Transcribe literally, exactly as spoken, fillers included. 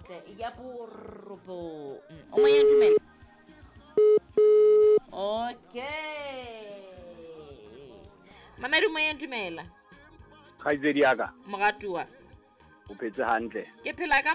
hantle ya boropo o mo ya dumela okay Mamedi mo ya dumela Khaizedi aka Mogatua o phetse hantle ke phela ka